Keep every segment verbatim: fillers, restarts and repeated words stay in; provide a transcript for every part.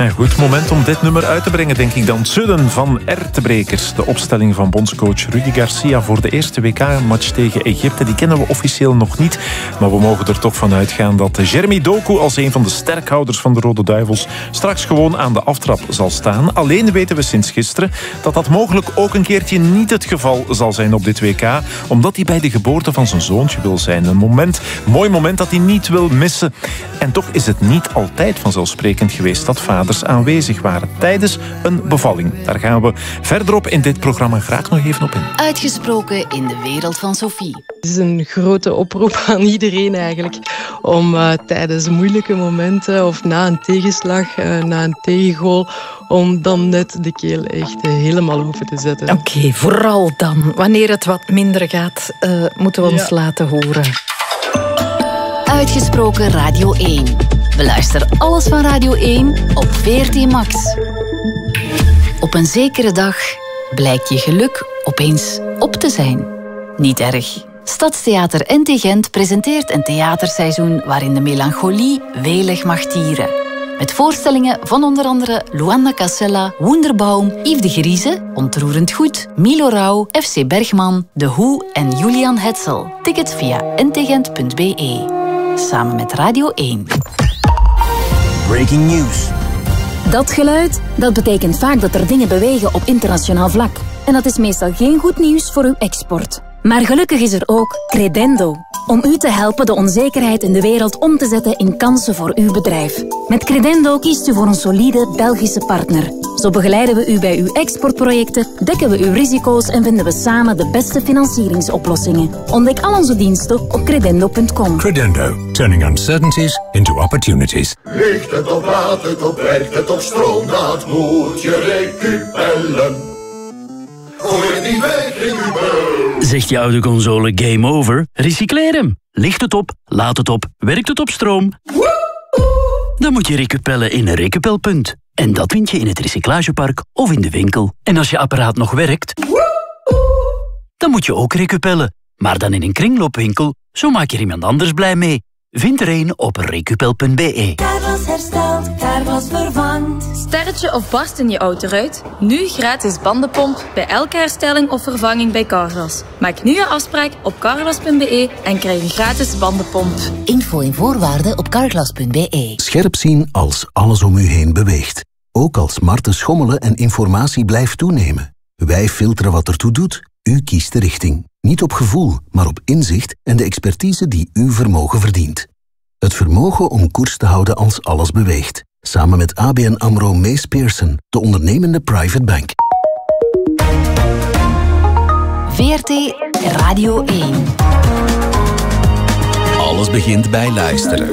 Een goed moment om dit nummer uit te brengen, denk ik dan. Sudden van Ertebrekers. De opstelling van bondscoach Rudi Garcia voor de eerste W K-match tegen Egypte. Die kennen we officieel nog niet. Maar we mogen er toch van uitgaan dat Jeremy Doku als een van de sterkhouders van de Rode Duivels straks gewoon aan de aftrap zal staan. Alleen weten we sinds gisteren dat dat mogelijk ook een keertje niet het geval zal zijn op dit W K. Omdat hij bij de geboorte van zijn zoontje wil zijn. Een moment, mooi moment dat hij niet wil missen. En toch is het niet altijd vanzelfsprekend geweest dat vaders aanwezig waren tijdens een bevalling. Daar gaan we verderop in dit programma graag nog even op in. Uitgesproken in de wereld van Sophie. Het is een grote oproep aan iedereen eigenlijk om uh, tijdens moeilijke momenten of na een tegenslag, uh, na een tegengoal, om dan net de keel echt uh, helemaal open te zetten. Oké, okay, vooral dan. Wanneer het wat minder gaat, uh, moeten we ons ja. laten horen. Uitgesproken Radio één. Beluister alles van Radio één op V R T Max. Op een zekere dag blijkt je geluk opeens op te zijn. Niet erg. Stadstheater N T Gent presenteert een theaterseizoen waarin de melancholie welig mag tieren. Met voorstellingen van onder andere Luanda Casella, Wunderbaum, Yves de Grieze, Ontroerend Goed, Milo Rauw, F C Bergman, The Who en Julian Hetzel. Tickets via n t gent punt b e. Samen met Radio één. Breaking news. Dat geluid, dat betekent vaak dat er dingen bewegen op internationaal vlak. En dat is meestal geen goed nieuws voor uw export. Maar gelukkig is er ook Credendo. Om u te helpen de onzekerheid in de wereld om te zetten in kansen voor uw bedrijf. Met Credendo kiest u voor een solide Belgische partner. Zo begeleiden we u bij uw exportprojecten, dekken we uw risico's en vinden we samen de beste financieringsoplossingen. Ontdek al onze diensten op credendo punt com. Credendo, turning uncertainties into opportunities. Ligt het op, laat het op, werkt het op stroom, dat moet je recupellen. Gooi die weg in uw beul. Zegt je oude console game over? Recycleer hem. Ligt het op, laat het op, werkt het op stroom? Dan moet je recupellen in een recupelpunt. En dat vind je in het recyclagepark of in de winkel. En als je apparaat nog werkt, dan moet je ook recupellen. Maar dan in een kringloopwinkel, zo maak je er iemand anders blij mee. Vind er een op recupel punt b e. Carglass herstelt, Carglass vervangt. Sterretje of barst in je autoruit? Nu gratis bandenpomp bij elke herstelling of vervanging bij Carglass. Maak nu een afspraak op carglass punt b e en krijg een gratis bandenpomp. Info en voorwaarden op carglass punt b e. Scherp zien als alles om u heen beweegt. Ook als smarten schommelen en informatie blijft toenemen. Wij filteren wat ertoe doet. U kiest de richting. Niet op gevoel, maar op inzicht en de expertise die uw vermogen verdient. Het vermogen om koers te houden als alles beweegt. Samen met A B N AMRO Mees Pearson, de ondernemende private bank. V R T Radio één. Alles begint bij luisteren.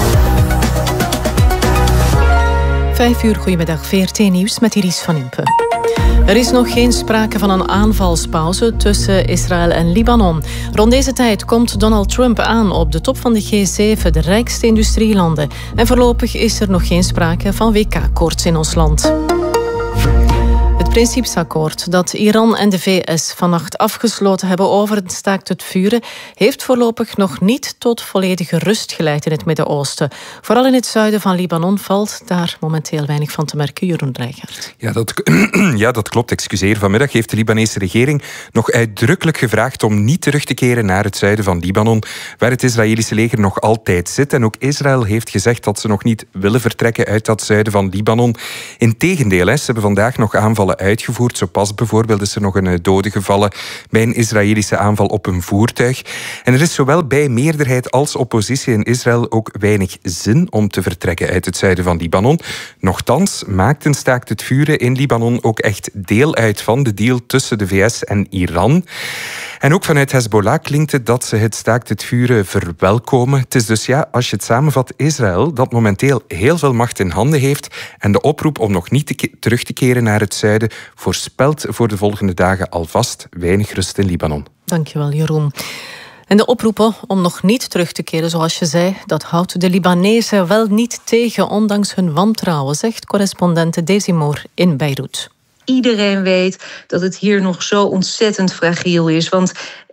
Vijf uur, goedemiddag, V R T Nieuws met Iris van Impe. Er is nog geen sprake van een aanvalspauze tussen Israël en Libanon. Rond deze tijd komt Donald Trump aan op de top van de G zeven, de rijkste industrielanden. En voorlopig is er nog geen sprake van W K-koorts in ons land. Het principesakkoord dat Iran en de V S vannacht afgesloten hebben over het staakt het vuren heeft voorlopig nog niet tot volledige rust geleid in het Midden-Oosten. Vooral in het zuiden van Libanon valt daar momenteel weinig van te merken. Jeroen Dreijgaard. Ja, dat, ja, dat klopt. Excuseer. Vanmiddag heeft de Libanese regering nog uitdrukkelijk gevraagd om niet terug te keren naar het zuiden van Libanon, waar het Israëlische leger nog altijd zit. En ook Israël heeft gezegd dat ze nog niet willen vertrekken uit dat zuiden van Libanon. Integendeel, hè, ze hebben vandaag nog aanvallen uitgevoerd. Zo pas bijvoorbeeld is er nog een dode gevallen bij een Israëlische aanval op een voertuig. En er is zowel bij meerderheid als oppositie in Israël ook weinig zin om te vertrekken uit het zuiden van Libanon. Nochtans maakt een staakt het vuren in Libanon ook echt deel uit van de deal tussen de V S en Iran. En ook vanuit Hezbollah klinkt het dat ze het staakt het vuren verwelkomen. Het is dus, ja, als je het samenvat, Israël dat momenteel heel veel macht in handen heeft en de oproep om nog niet te ke- terug te keren naar het zuiden voorspelt voor de volgende dagen alvast weinig rust in Libanon. Dankjewel, Jeroen. En de oproepen om nog niet terug te keren, zoals je zei, dat houdt de Libanezen wel niet tegen, ondanks hun wantrouwen, zegt correspondente Daisy Moore in Beirut. Iedereen weet dat het hier nog zo ontzettend fragiel is. Want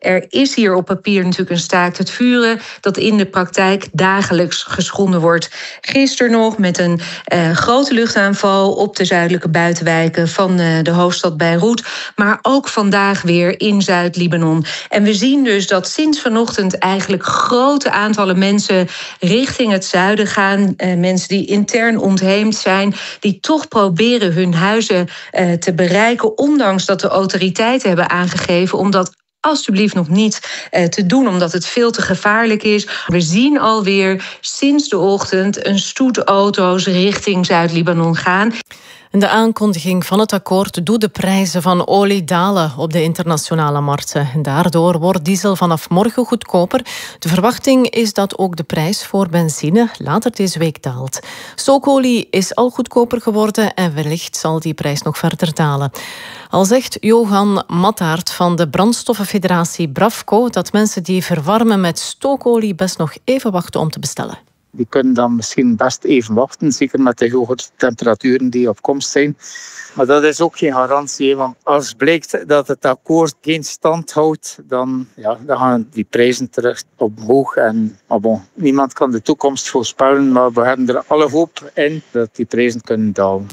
Er is hier op papier natuurlijk een staakt het vuren dat in de praktijk dagelijks geschonden wordt. Gisteren nog met een uh, grote luchtaanval op de zuidelijke buitenwijken van uh, de hoofdstad Beirut, maar ook vandaag weer in Zuid-Libanon. En we zien dus dat sinds vanochtend eigenlijk grote aantallen mensen richting het zuiden gaan. Uh, mensen die intern ontheemd zijn, die toch proberen hun huizen uh, te bereiken, ondanks dat de autoriteiten hebben aangegeven om dat alsjeblieft nog niet uh, te doen, omdat het veel te gevaarlijk is. We zien alweer sinds de ochtend een stoet auto's richting Zuid-Libanon gaan. En de aankondiging van het akkoord doet de prijzen van olie dalen op de internationale markten. En daardoor wordt diesel vanaf morgen goedkoper. De verwachting is dat ook de prijs voor benzine later deze week daalt. Stookolie is al goedkoper geworden en wellicht zal die prijs nog verder dalen. Al zegt Johan Mattaert van de brandstoffenfederatie Bravco dat mensen die verwarmen met stookolie best nog even wachten om te bestellen. Die kunnen dan misschien best even wachten, zeker met de hoge temperaturen die op komst zijn. Maar dat is ook geen garantie, want als blijkt dat het akkoord geen stand houdt, dan, ja, dan gaan die prijzen terug omhoog. En, maar bon, niemand kan de toekomst voorspellen, maar we hebben er alle hoop in dat die prijzen kunnen dalen.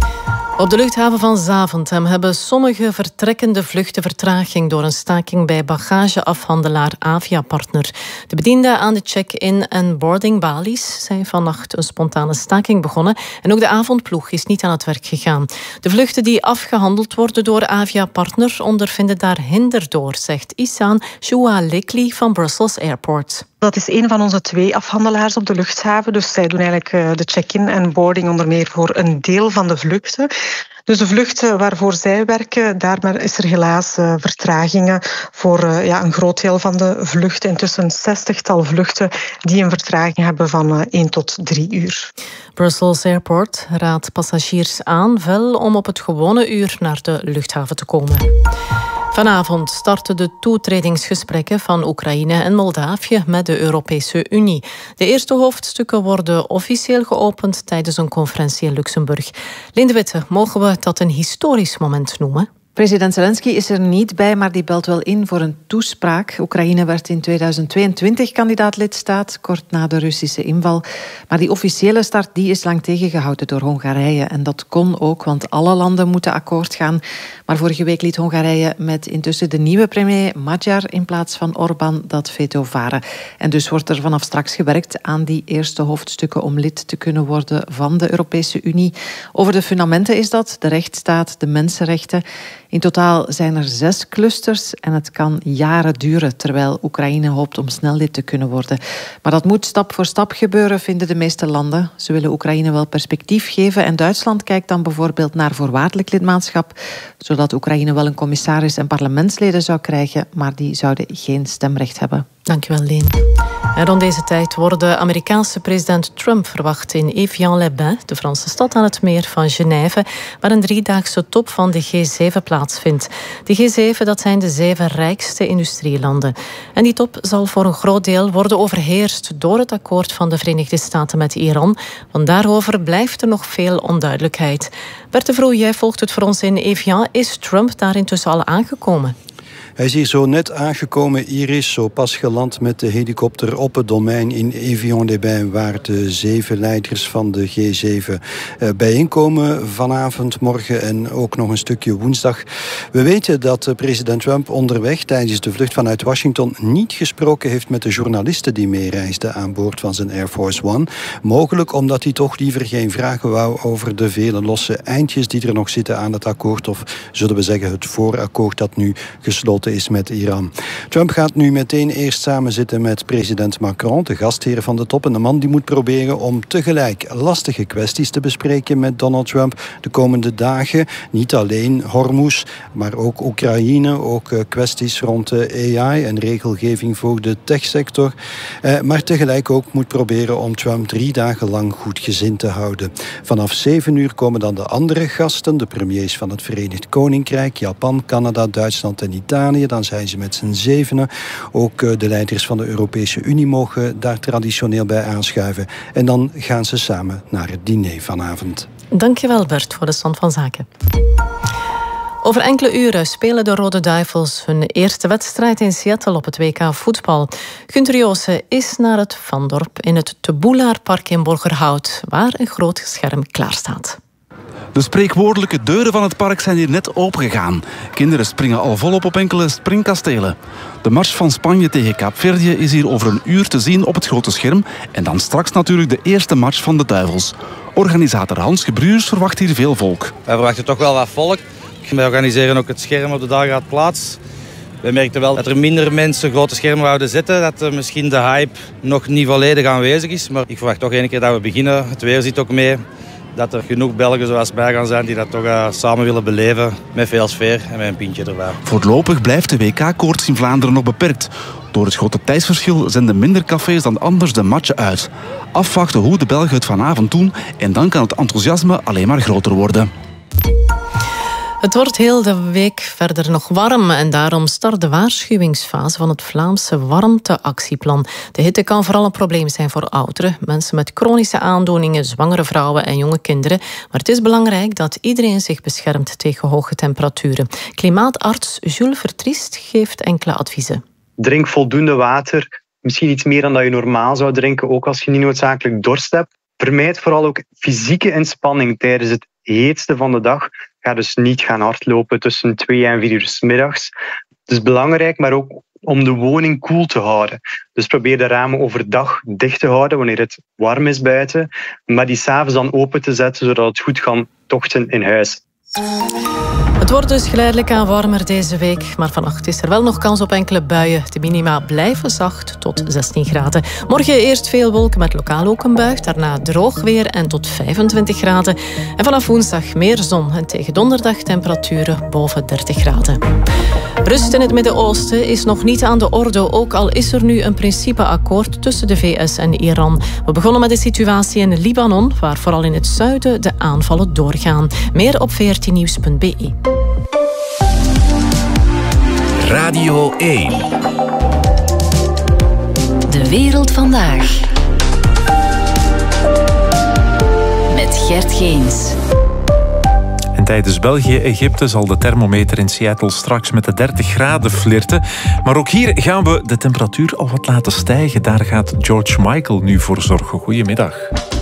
Op de luchthaven van Zaventem hebben sommige vertrekkende vluchten vertraging door een staking bij bagageafhandelaar Avia Partner. De bedienden aan de check-in en boarding balies zijn vannacht een spontane staking begonnen en ook de avondploeg is niet aan het werk gegaan. De vluchten die afgehandeld worden door Avia Partner ondervinden daar hinder door, zegt Ihsan Choualekli van Brussels Airport. Dat is een van onze twee afhandelaars op de luchthaven. Dus zij doen eigenlijk de check-in en boarding onder meer voor een deel van de vluchten. Dus de vluchten waarvoor zij werken, daar is er helaas uh, vertragingen voor uh, ja, een groot deel van de vluchten. Intussen een zestigtal vluchten die een vertraging hebben van uh, één tot drie uur. Brussels Airport raadt passagiers aan fel om op het gewone uur naar de luchthaven te komen. Vanavond starten de toetredingsgesprekken van Oekraïne en Moldavië met de Europese Unie. De eerste hoofdstukken worden officieel geopend tijdens een conferentie in Luxemburg. Linde Witte, mogen we dat een historisch moment noemen? President Zelensky is er niet bij, maar die belt wel in voor een toespraak. Oekraïne werd in tweeduizend tweeëntwintig kandidaat-lidstaat, kort na de Russische inval. Maar die officiële start die is lang tegengehouden door Hongarije. En dat kon ook, want alle landen moeten akkoord gaan. Maar vorige week liet Hongarije met intussen de nieuwe premier Magyar in plaats van Orbán dat veto varen. En dus wordt er vanaf straks gewerkt aan die eerste hoofdstukken om lid te kunnen worden van de Europese Unie. Over de fundamenten is dat, de rechtsstaat, de mensenrechten. In totaal zijn er zes clusters en het kan jaren duren, terwijl Oekraïne hoopt om snel lid te kunnen worden. Maar dat moet stap voor stap gebeuren, vinden de meeste landen. Ze willen Oekraïne wel perspectief geven en Duitsland kijkt dan bijvoorbeeld naar voorwaardelijk lidmaatschap, zodat Oekraïne wel een commissaris en parlementsleden zou krijgen, maar die zouden geen stemrecht hebben. Dankjewel, Leen. En rond deze tijd wordt de Amerikaanse president Trump verwacht in Evian-les-Bains, de Franse stad aan het meer van Genève, waar een driedaagse top van de G zeven plaatsvindt. De G zeven, dat zijn de zeven rijkste industrielanden. En die top zal voor een groot deel worden overheerst door het akkoord van de Verenigde Staten met Iran. Want daarover blijft er nog veel onduidelijkheid. Bert de Vroo, jij volgt het voor ons in Evian. Is Trump daar intussen al aangekomen? Hij is hier zo net aangekomen, Iris, zo pas geland met de helikopter op het domein in Evian-les-Bains, waar de zeven leiders van de G zeven eh, bijeenkomen vanavond, morgen en ook nog een stukje woensdag. We weten dat president Trump onderweg tijdens de vlucht vanuit Washington niet gesproken heeft met de journalisten die meereisden aan boord van zijn Air Force One. Mogelijk omdat hij toch liever geen vragen wou over de vele losse eindjes die er nog zitten aan het akkoord, of zullen we zeggen het voorakkoord dat nu gesloten is met Iran. Trump gaat nu meteen eerst samen zitten met president Macron, de gastheer van de top, en de man die moet proberen om tegelijk lastige kwesties te bespreken met Donald Trump de komende dagen. Niet alleen Hormuz, maar ook Oekraïne, ook uh, kwesties rond de A I en regelgeving voor de techsector. Uh, maar tegelijk ook moet proberen om Trump drie dagen lang goed gezind te houden. Vanaf zeven uur komen dan de andere gasten, de premiers van het Verenigd Koninkrijk, Japan, Canada, Duitsland en Italië. Dan zijn ze met z'n zevenen. Ook de leiders van de Europese Unie mogen daar traditioneel bij aanschuiven. En dan gaan ze samen naar het diner vanavond. Dankjewel Bert voor de stand van zaken. Over enkele uren spelen de Rode Duivels hun eerste wedstrijd in Seattle op het W K voetbal. Gunther Joossen is naar het Vandorp in het Te Boelaarpark in Borgerhout, waar een groot scherm klaar staat. De spreekwoordelijke deuren van het park zijn hier net opengegaan. Kinderen springen al volop op enkele springkastelen. De mars van Spanje tegen Kaapverdië is hier over een uur te zien op het grote scherm. En dan straks natuurlijk de eerste match van de Duivels. Organisator Hans Gebruurs verwacht hier veel volk. Wij verwachten toch wel wat volk. Wij organiseren ook het scherm op de Dageraad Plaats. Wij merkten wel dat er minder mensen grote schermen wouden zetten. Dat er misschien de hype nog niet volledig aanwezig is. Maar ik verwacht toch één keer dat we beginnen. Het weer zit ook mee. Dat er genoeg Belgen zoals mij gaan zijn die dat toch uh, samen willen beleven. Met veel sfeer en met een pintje erbij. Voorlopig blijft de W K-koorts in Vlaanderen nog beperkt. Door het grote tijdsverschil zenden minder cafés dan anders de matchen uit. Afwachten hoe de Belgen het vanavond doen en dan kan het enthousiasme alleen maar groter worden. Het wordt heel de week verder nog warm en daarom start de waarschuwingsfase van het Vlaamse warmteactieplan. De hitte kan vooral een probleem zijn voor ouderen, mensen met chronische aandoeningen, zwangere vrouwen en jonge kinderen. Maar het is belangrijk dat iedereen zich beschermt tegen hoge temperaturen. Klimaatarts Jules Vertriest geeft enkele adviezen. Drink voldoende water, misschien iets meer dan dat je normaal zou drinken, ook als je niet noodzakelijk dorst hebt. Vermijd vooral ook fysieke inspanning tijdens het heetste van de dag. Ga dus niet gaan hardlopen tussen twee en vier uur 's middags. Het is belangrijk, maar ook om de woning koel te houden. Dus probeer de ramen overdag dicht te houden wanneer het warm is buiten, maar die 's avonds dan open te zetten zodat het goed kan tochten in huis. Het wordt dus geleidelijk aan warmer deze week, maar vannacht is er wel nog kans op enkele buien. De minima blijven zacht tot zestien graden. Morgen eerst veel wolken met lokaal ook een bui, daarna droog weer en tot vijfentwintig graden. En vanaf woensdag meer zon en tegen donderdag temperaturen boven dertig graden. Rust in het Midden-Oosten is nog niet aan de orde, ook al is er nu een principeakkoord tussen de V S en Iran. We begonnen met de situatie in Libanon, waar vooral in het zuiden de aanvallen doorgaan. Meer op veertien nieuws punt b e. Radio één. De wereld vandaag. Met Gert Geens. En tijdens België-Egypte zal de thermometer in Seattle straks met de dertig graden flirten. Maar ook hier gaan we de temperatuur al wat laten stijgen. Daar gaat George Michael nu voor zorgen. Goedemiddag.